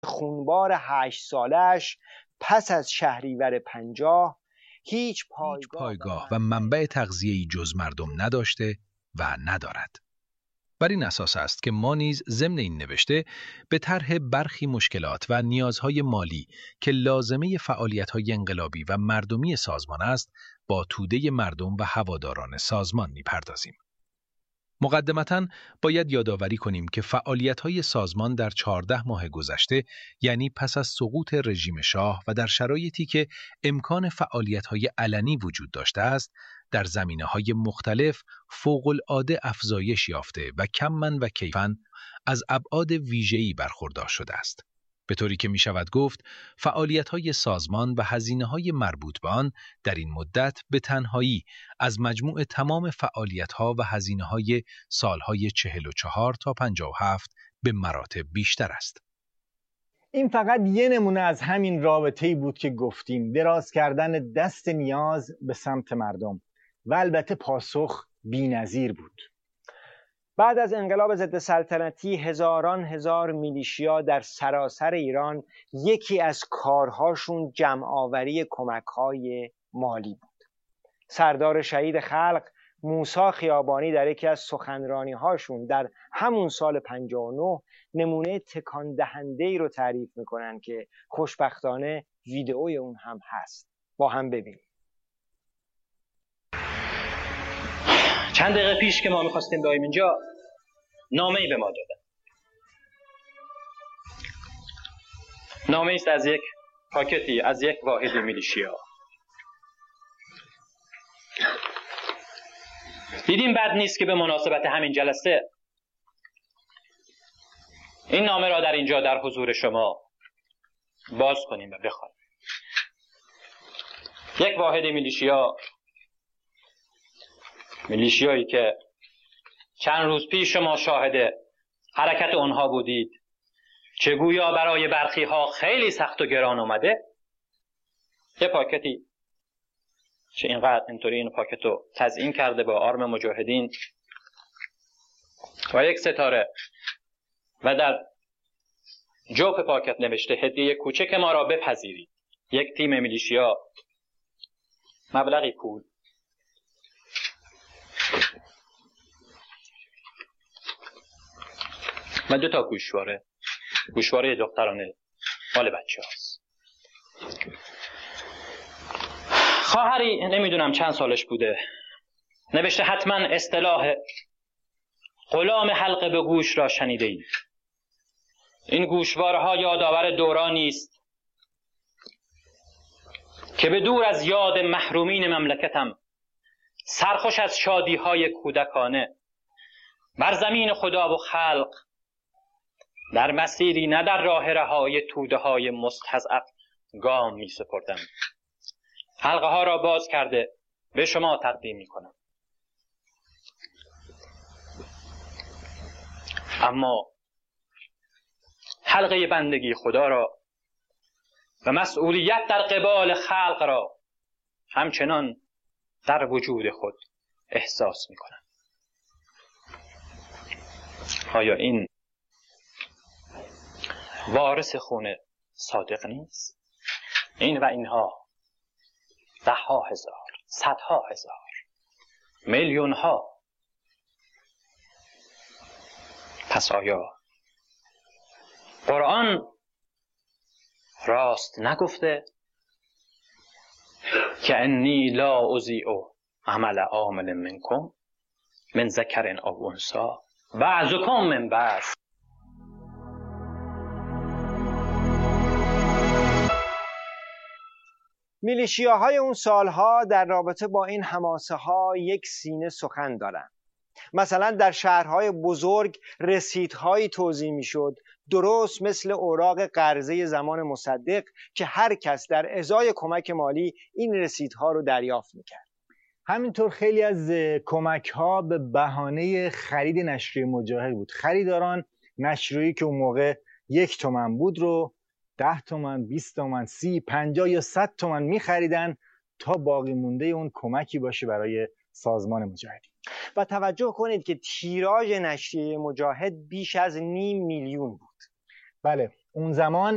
خونبار 8 سالش پس از شهریور 50 هیچ پایگاه و منبع تغذیه‌ای جز مردم نداشته و ندارد. بر این اساس است که ما نیز ضمن این نوشته به طرح برخی مشکلات و نیازهای مالی که لازمه فعالیت‌های انقلابی و مردمی سازمان است با توده مردم و هواداران سازمان می‌پردازیم. مقدمتاً باید یادآوری کنیم که فعالیت‌های سازمان در 14 ماه گذشته، یعنی پس از سقوط رژیم شاه و در شرایطی که امکان فعالیت‌های علنی وجود داشته است، در زمینه‌های مختلف فوق‌العاده افزایش یافته و کماً و کیفاً از ابعاد ویژه‌ای برخوردار شده است. به طوری که می‌شود گفت فعالیت‌های سازمان و هزینه‌های مربوط به آن در این مدت به تنهایی از مجموع تمام فعالیت‌ها و هزینه‌های سال‌های 44 تا 57 به مراتب بیشتر است. این فقط یه نمونه از همین رابطه‌ای بود که گفتیم، دراز کردن دست نیاز به سمت مردم و البته پاسخ بی‌نظیر بود. بعد از انقلاب ضد سلطنتی هزاران هزار میلیشیا در سراسر ایران یکی از کارهاشون جمع‌آوری کمک‌های مالی بود. سردار شهید خلق موسی خیابانی در یکی از سخنرانی‌هاشون در همون سال 59 نمونه تکان دهنده‌ای رو تعریف می‌کنن که خوشبختانه ویدئوی اون هم هست. با هم ببینیم. چند دقیقه پیش که ما می‌خواستیم بیاییم اینجا نامه‌ای به ما دادن. نامه‌ای است از یک پاکتی از یک واحد میلیشیا. دیدیم بد نیست که به مناسبت همین جلسه این نامه را در اینجا در حضور شما باز کنیم و بخوانیم. یک واحد میلیشیایی که چند روز پیش شما شاهد حرکت اونها بودید، چه گویا برای برخی ها خیلی سخت و گران اومده. یه پاکتی چه اینقدر اینطوری این پاکت رو تزیین کرده با آرم مجاهدین و یک ستاره و در جوف پاکت نوشته هدیه کوچک ما را بپذیرید. یک تیم میلیشیا، مبلغی پول. و 2 تا گوشواره دخترانه مال بچه هاست. خواهری نمیدونم چند سالش بوده نوشته حتما اصطلاح غلام حلقه به گوش را شنیده اید. این گوشواره ها یادآور دورانی است که به دور از یاد محرومین مملکتم سرخوش از شادی های کودکانه بر زمین خدا و خلق در مسیری نه در راه رهای توده های مستضعف گام می سپردم. حلقه ها را باز کرده به شما تقدیم می کنم. اما حلقه بندگی خدا را و مسئولیت در قبال خلق را همچنان در وجود خود احساس می کنم. آیا این وارث خون صادق نیست؟ این و اینها 10,000 100,000 میلیون‌ها. پس آیا قرآن راست نگفته که انی لا اضیع عمل عامل منکم من ذکر او انثی بعضکم من بعض؟ میلیشیاهای اون سالها در رابطه با این حماسه ها یک سینه سخن دارن. مثلا در شهرهای بزرگ رسیدهایی توزیع میشد، درست مثل اوراق قرضه زمان مصدق که هر کس در ازای کمک مالی این رسیدها رو دریافت میکرد. همینطور خیلی از کمک ها به بهانه خرید نشریه مجاهد بود. خریداران نشریه‌ای که اون موقع 1 تومن بود رو 10 تومن، 20 تومن، 30، 50 یا 100 تومن میخریدن تا باقی مونده اون کمکی باشه برای سازمان مجاهدین. و توجه کنید که تیراژ نشریه مجاهد بیش از 500,000 بود. بله، اون زمان